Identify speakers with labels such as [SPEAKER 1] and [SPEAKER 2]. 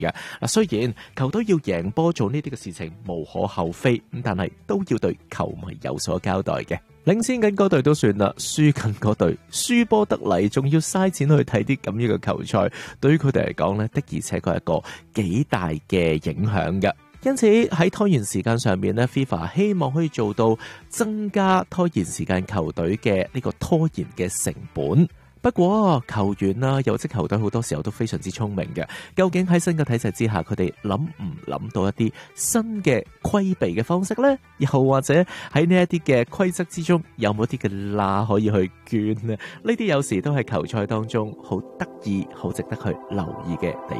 [SPEAKER 1] 嘅。嗱，雖然球隊要贏波做呢啲嘅事情無可厚非，咁但係都要對球迷有所交代嘅。領先緊嗰隊都算啦，輸緊嗰隊輸波得嚟，仲要嘥錢去睇啲咁樣嘅球賽，對於佢哋嚟講呢，的而且確係一個幾大嘅影響嘅。因此喺拖延時間上面呢， FIFA 希望可以做到增加拖延時間球隊嘅呢個拖延嘅成本。不過球員啦，有職球隊好多時候都非常之聰明嘅。究竟喺新嘅體制之下，佢哋諗唔諗到一啲新嘅規避嘅方式呢？又或者喺呢一啲嘅規則之中，有冇啲嘅罅可以去捐呢？呢啲有時都係球賽當中好得意、好值得去留意嘅地